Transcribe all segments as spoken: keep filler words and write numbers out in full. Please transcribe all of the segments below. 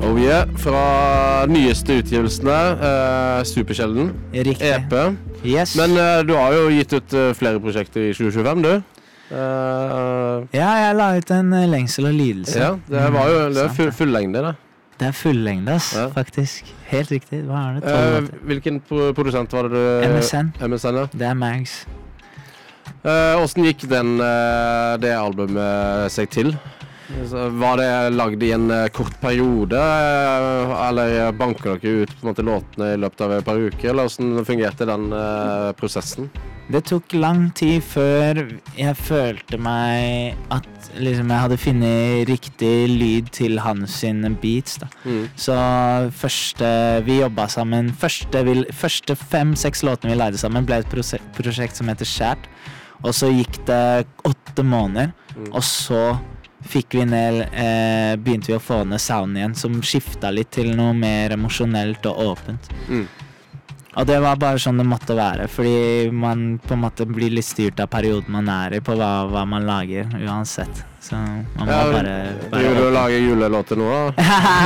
Varovje fra nyeste utgivelsene, uh, Supersjelden, Riktig. E P. Yes. Men uh, du har jo gitt ut uh, flere prosjekter i tjue tjuefem, du. Uh, ja, jeg la ut en uh, lengsel og lidelse. Ja, det var jo det er full, full lengde, det. Det er full lengde, ass, ja. Faktisk. Helt riktig. Hva er det? Uh, hvilken pro- produsent var det du? M S N. M S N, ja. Det er Mags. Uh, hvordan gikk den, uh, det albumet seg til? Var det lagd i en uh, kort periode, uh, eller banker dere ut på en måte låtene i løpet av et par uker, eller hvordan fungerte den uh, prosessen? Det tok lang tid før jeg følte meg at liksom, jeg hadde funnet riktig lyd til hans sine beats. Da. Mm. Så første vi jobbet sammen, første, vi, første fem-seks låtene vi leide sammen ble et prosjekt, prosjekt som heter Shared. Og så gikk det åtte måneder, mm. og så fikk vi ned, eh, begynte vi å få ned sounden igjen, som skiftet litt til noe mer emosjonelt og åpent. Mm. Og det var bare sånn det måtte være, fordi man på en måte blir litt styrt av perioden man er i på hva, hva man lager, uansett. Så man må ja, bare... bare vil du lage julelåter nå, da?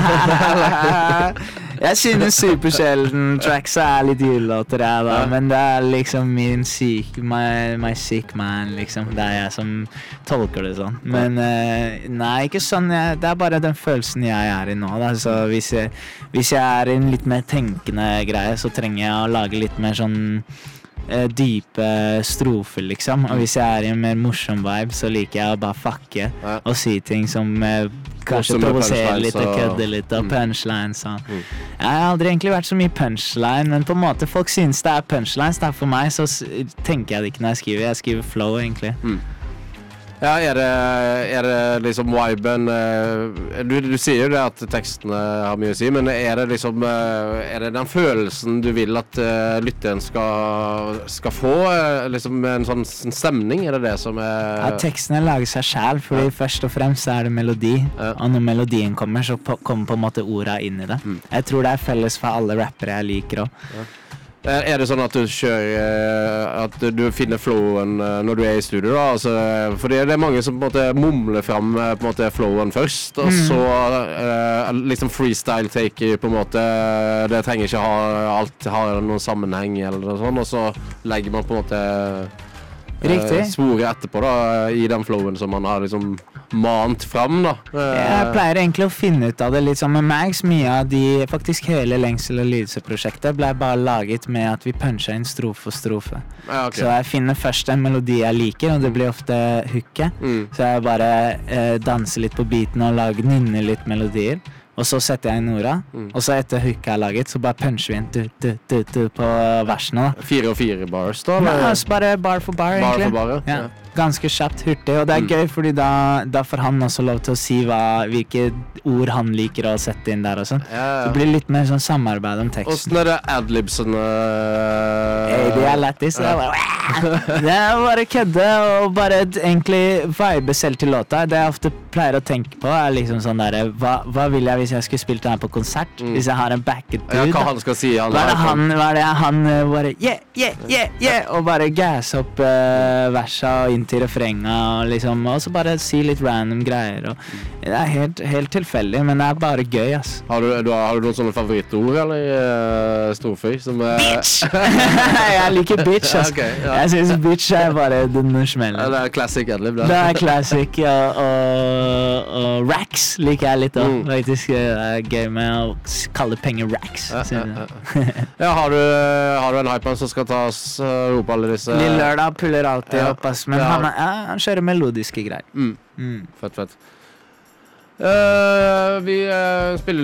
Jeg synes Supersjelden tracks er litt julelåter, jeg, da. Ja. Men det er liksom min syk, my, my sick man, liksom. Det er jeg som tolker det sånn. Men uh, nei, ikke sånn. Jeg, det er bare den følelsen jeg er i nå, da. Så hvis jeg, hvis jeg er i en litt mer tenkende greie, så trenger jeg å lage litt mer sånn uh, dype strofer, liksom. Og hvis jeg er i en mer morsom vibe, så liker jeg å bare fucke ja. Og si ting som uh, kanskje provosere litt og kødde litt og punchlines og. Mm. Jeg har aldri egentlig vært så mye punchline, men på en måte folk synes det er punchlines. Det er for meg, så tenker jeg det ikke når jeg skriver. Jeg skriver flow, egentlig. Mm. Ja, er det, er det liksom viben du, du sier jo det at tekstene har mye å si, men er det liksom er det den følelsen du vil at uh, lytteren skal, skal få liksom en sånn stemning, er det det som er ja, tekstene lager seg selv, fordi ja. Først og fremst er det melodi ja. Og når melodien kommer, så på, kommer på en måte orda inn i det mm. Jeg tror det er felles for alle rappere jeg liker også ja. Er det sånn at du kjører, at du finner flowen når du er i studio da? Altså, fordi det er mange som på en måte mumler frem på en måte flowen først, og så uh, liksom freestyle take på en måte, det trenger ikke ha alt, ha noen sammenheng eller noe sånt, og så legger man på en måte uh, sporet etterpå da, i den flowen som man har liksom mant frem da. Jeg pleier egentlig å finne ut av det litt sånn med Mags. Mye av de, faktisk hele lengsel- og lidelse-prosjektet ble bare laget med at vi puncher inn strofe for strofe. Ja, okay. Så jeg finner først en melodi jeg liker, og det blir ofte hooket. Mm. Så jeg bare eh, danser litt på beaten og lager nynner litt melodier. Og så setter jeg inn orda, mm. og så etter hooket jeg har laget, så bare puncher vi inn du, du, du, du, på versene da. Fire og fire bars da? Nei, altså bare bar for bar, bar egentlig. For bar, ja. Ja. Ganske kjapt, hurtig, og det er mm. gøy, fordi da, da får han også lov til å si hva, hvilke ord han liker å sette inn der og sånn. Ja, ja. Det blir litt mer sånn samarbeid om teksten. Hvordan er det adlibsene? Hey, det er lættis, ja. Det er bare kødde, og bare egentlig vibe selv til låta. Det jeg ofte pleier å tenke på er liksom sånn der, hva, hva vil jeg hvis jeg skulle spilt den her på konsert? Mm. Hvis jeg har en backet dude? Ja, hva han skal si? Han hva er det han, hva er det han bare, yeah, yeah, yeah, yeah, og bare gas opp uh, versa og inn til refrenga og liksom, og så bare si litt random greier og det er helt, helt tilfeldig, men det er bare gøy, ass. Har du, du, har du noen sånne favorittord, eller uh, storføy? Som, uh... Bitch! Jeg liker bitch, ass. Okay, ja. Jeg synes bitch er bare den smeller. Ja, det er classic adlib, da. Det er classic, ja, og, og racks liker jeg litt også. Mm. Faktisk det er gøy med å kalle penger racks. Ja, ja, ja. Ja, har du, har du en hypeman som skal ta oss uh, rope alle disse? Lille Lørdag puller alltid ja. Opp, ass, men ja. han, ja, han kjører melodiske greier. Mm. Mm. Fett, fett. Uh, vi uh, spiller